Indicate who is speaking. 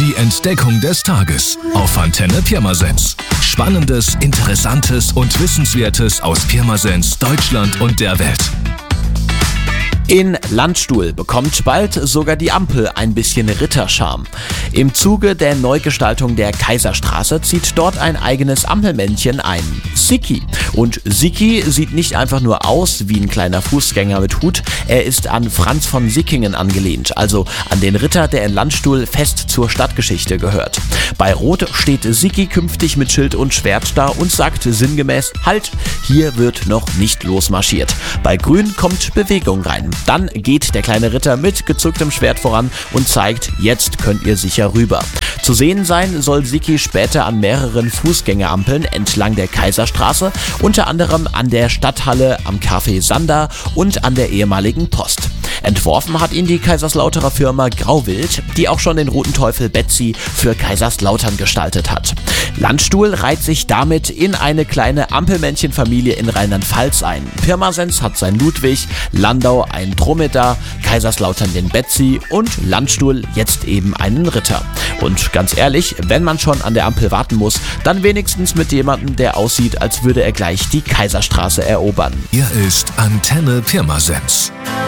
Speaker 1: Die Entdeckung des Tages auf Antenne Pirmasens. Spannendes, Interessantes und Wissenswertes aus Pirmasens, Deutschland und der Welt.
Speaker 2: In Landstuhl bekommt bald sogar die Ampel ein bisschen Ritterscharme. Im Zuge der Neugestaltung der Kaiserstraße zieht dort ein eigenes Ampelmännchen ein, Siki. Und Siki sieht nicht einfach nur aus wie ein kleiner Fußgänger mit Hut, er ist an Franz von Sickingen angelehnt, also an den Ritter, der in Landstuhl fest zur Stadtgeschichte gehört. Bei Rot steht Siki künftig mit Schild und Schwert da und sagt sinngemäß, halt, hier wird noch nicht losmarschiert. Bei Grün kommt Bewegung rein. Dann geht der kleine Ritter mit gezücktem Schwert voran und zeigt, jetzt könnt ihr sicher rüber. Zu sehen sein soll Siki später an mehreren Fußgängerampeln entlang der Kaiserstraße, unter anderem an der Stadthalle, am Café Sander und an der ehemaligen Post. Entworfen hat ihn die Kaiserslauterer Firma Grauwild, die auch schon den Roten Teufel Betsy für Kaiserslautern gestaltet hat. Landstuhl reiht sich damit in eine kleine Ampelmännchenfamilie in Rheinland-Pfalz ein. Pirmasens hat sein Ludwig, Landau ein Dromedar, Kaiserslautern den Betsy und Landstuhl jetzt eben einen Ritter. Und ganz ehrlich, wenn man schon an der Ampel warten muss, dann wenigstens mit jemandem, der aussieht, als würde er gleich die Kaiserstraße erobern.
Speaker 1: Hier ist Antenne Pirmasens.